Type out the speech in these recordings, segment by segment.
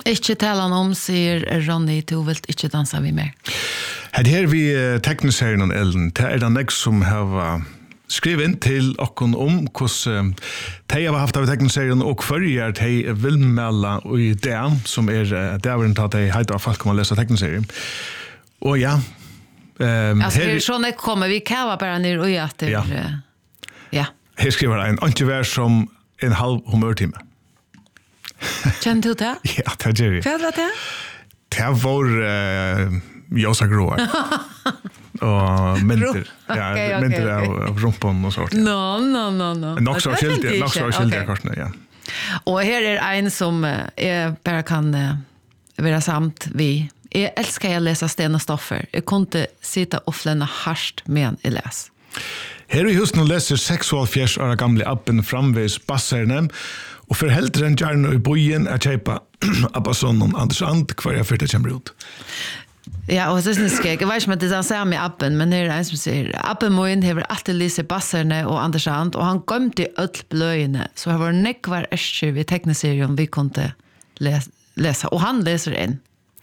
Ikke tala om, sier Ronny, du vil ikke dansa vi mer. Her vi tekniserien om Ellen, det det nek som har skrivet inn til okken om hvordan de har haft av tekniserien og førjer de vil melde i det som det var at de heter folk kommer lese tekniserien. Og ja, altså, sånn kommer vi kava bare ned og etter. Ja. Her skriver en antivær som en halv humørtime. Kjenner du det? Ja, det gjør jeg. Hva var det? Det var Josa Gråa. Og mynter. Ja, mynter av rumpen og sånt. No. Nok så skyldig korsene, ja. Og her en som jeg bare kan være samt vi. Jeg elsker å lese Sten og Stoffer. Jeg kunne sitte og flenne hardt med en jeg leser. Her i husen leser 76 år gamle appen framvis basserne, og for heldre enn gjerne i bojen kjeipa Abbasson og Anders And hver jeg fyrte kommer ut. Ja, og så synes jeg vet ikke om det er samme i appen, men her en som sier, appen min har alltid lyst basserne og Anders And, og han gømte ødel bløyene, så det var nekvar æsker vi tekneserien vi kunne lese, og han leser inn.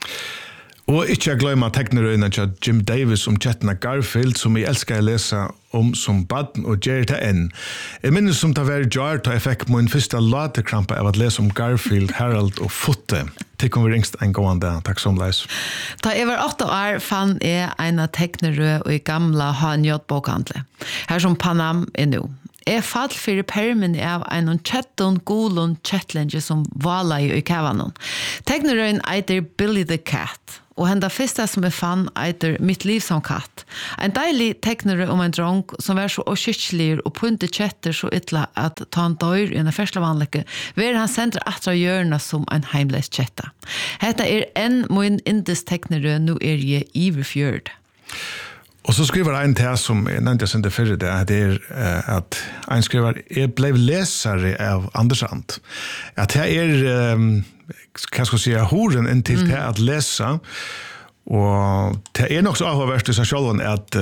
Og ikke glemme teknerøyene til Jim Davis om Chetna Garfield, som jeg elsker å lese om som baden og gjør det enn. Jeg minnes som det var gjør til jeg fikk min første latekrampe av å lese om Garfield, Harold og Fotte. Det kommer ringst en gående. Takk som leis. Da jeg var 8 år fann jeg en av teknerøy og i gamle HNJ-bokhandle. Her som Panam nå. Jeg fall for permen av en kjetton golon kjettlenje som vala i kavanon. Teknerøyen eiter Billy the Cat. Og henda første som jeg fann eiter Mitt liv som katt. En deilig teknere om en dronk som var så oskyldslig og punte kjetter så ytla at ta en døyr i en første vanlige, var han sender atra hjørna som en heimleis kjetta. Hetta en min indis teknere, nå jeg iverfjørd. Og så skriver en til som jeg nevnte jeg sendte før det at en skriver jeg ble lesere av Anders And. At jeg hva skal jeg si, horen inntil til at lese, og det nok så avhåverst i seg selv at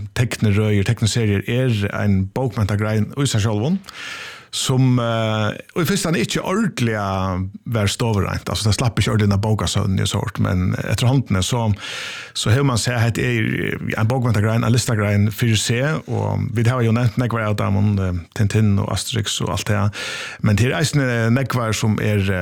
tekneserier en bokmentagrein i seg selv, som og i første han ikke ordentlig var stoverreint, altså det slapp ikke ordentlig bokasøvn i sort, men etter håndene så har man sett at det en bokmentagrein, en listagrein 4C, og vi har jo nevnt nekvar av dem, Tintin og Asterix og alt det, men det eisende nekvar som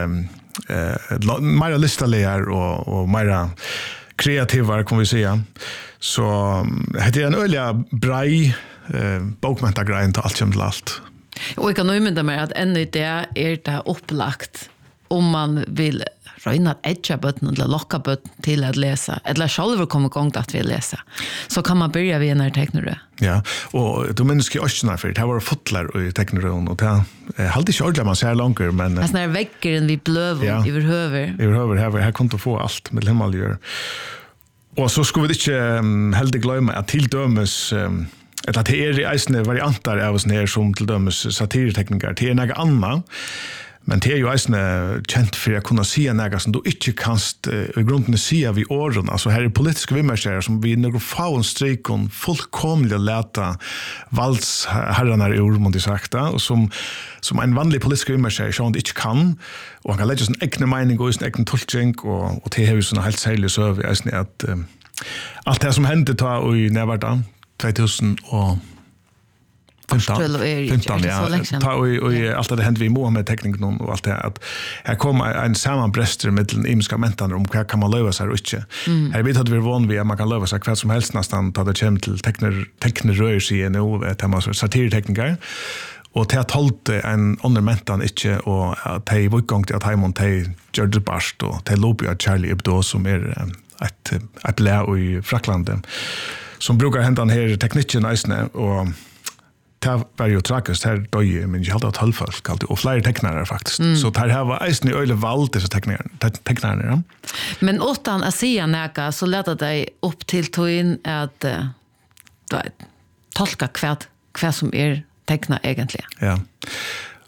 mer listalegar og mer kreativar, kan vi säga. Så det en öliga brei bokmentagrein til alt som til alt. Og jeg kan umynda meg at enda det det opplagt om man vil røyna edja bøtten eller lokka bøtten til at lese, eller selv kommer igång til at vi leser, så kan man börja vid en teknere. Ja, og du minnes ikke også for det var fotler i teknerøen, og det halte ikke ordentlig man ser langer, men det er vekkeren vi bløver overhøver, her kunne du få alt med himmel gjør. Og så skulle vi ikke heldig glemme at til dømes eller det i eisne varianter av oss her som til dømes satiretekniker, det noe annet, men det jo eisne kjent for å kunne si noe som du ikke kan i grunden si av i åren. Altså her politiske vimmerskjærer som vi noen faen strikon fullkomlig leta valdsherrene i ord, må de sagt, og som en vanlig politisk vimmerskjærer som de ikke kan, og han kan legge sin egne mening og sin egne tolkning, og det har jo sånne helt særlig søv i eisne at alt det som hendte ta i Nevarda 2015, ja. Ta og alt det hendte vi i Mohammed-tekningen og alt det, at her kom en sammanbrester mellom imiska mentene om hva kan man løve seg og ikke. Her vet at vi vant ved at man kan løve seg hva som helst nesten da det kommer til teknerøyer siden og satiretekniker. Og til at holdt en andre mentan ikke, og at de var utgang til at Heimond de gjør det barst, og de loper av Charlie Hebdo, som et blæ i Fraklandet, som brukar hentan her teknikken eisne, og det var jo tragisk, her døye, men ikke halvt av 12 folk, og flere teknere faktisk. Så det her var eisne i øyne valg, disse teknerne, ja. Men utan å si neka, så leder det opp til togjen at tolka hva som tekna egentlig. Ja.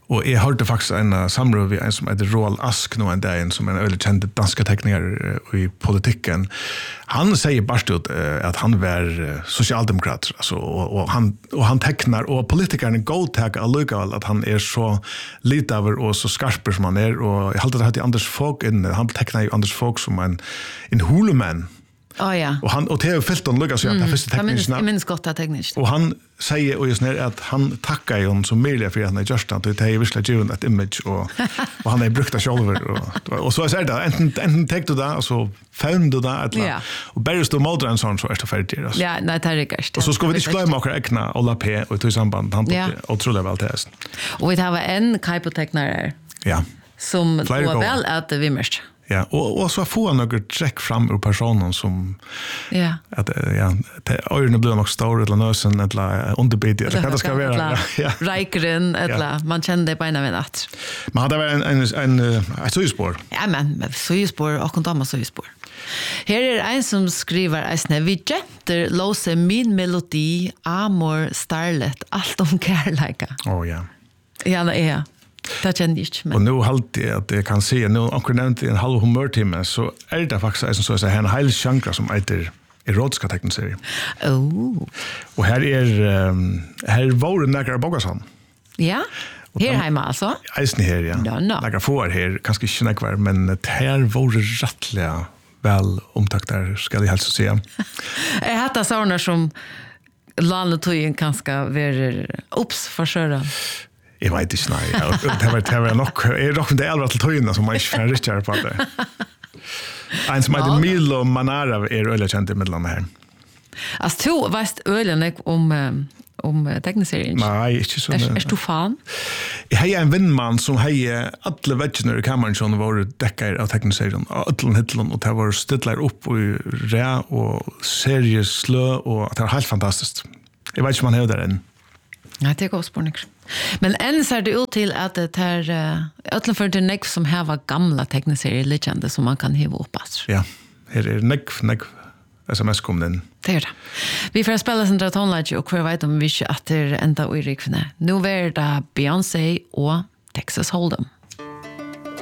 Och jag hörde faktiskt en samråd vid en som heter Roald Ask nu en dag som en väldigt känd danska tekniker i politiken. Han säger bara ut att han var socialdemokrat alltså och han tecknar och politikerna godtar allukal att han är så lite över och så skarper som han är och jag hade det Anders Fogh han tecknar ju Anders Fogh som en huluman. Ja. Och det har fällt hon lyckas att första teknikerna. Jag minns gott att tekniskt. Och han säger och just när att han tackar ju hon som möjligt för att han är just att det är verkligen givet ett image och han är brukt själv och så jag säger det enten täckte du det och så found du det eller och bäst du mot en sån så är det färdigt alltså. Ja, nej det är det. Och så ska vi inte glömma våra egna Ola P och i samband han på otroligt väl test. Och vi har en kypoteknare. Ja. Som var väl att vi mest. Ja, och så får han några träck fram ur personen som att öronen blir nog stor eller nösen eller underbidig eller vad det ska vara. Rikeren eller man kände det på en av en natt. Men hade en söjspår. Ja, men söjspår och kontama söjspår. Här är en som skriver äsne vi jätter låse min melodi amor starlet allt om kärleka. Ja. Ja, det är. Det kände jag inte. Och nu alltid att jag kan se, nu omkring nämnt i en halv humörtimme så är det faktiskt så att säga en hel genre som heter erotiska teckenserier. Och här var det några Bogason. Ja, här hemma alltså? Eisen här, ja. Några får här, kanske inte några, men det här var det rättliga väl omtakt där, ska jag helst säga. Jag hattar sådana som landet tog in kanske ver ups för sören. Jag vet inte, nej. Det var nog, jag råkade det allra till töjna som man inte får riktigt på det. En som heter Milo Manara är öliga känt i middelen här. Alltså, du vet öliga om tekniserien? Nej, inte så. Är du fan? Jag har en vinnman som har alla väggarna i kameran som var däckare av tekniserien. Ötlen hitteln och det var stidlar upp och rä och serieslö och det var helt fantastiskt. Jag vet inte om man har det än. Nej, det går spårning. Men än ser det ut till att det här ötlen för det neck som här var gamla tekniserier liknande som man kan hiva upp. Ja, här är neck SMS kom den. Det är det. Vi får spela sin tonlage och kvar vet om vi inte att det är ända i rikvene. Nu är det Beyoncé och Texas Hold'em.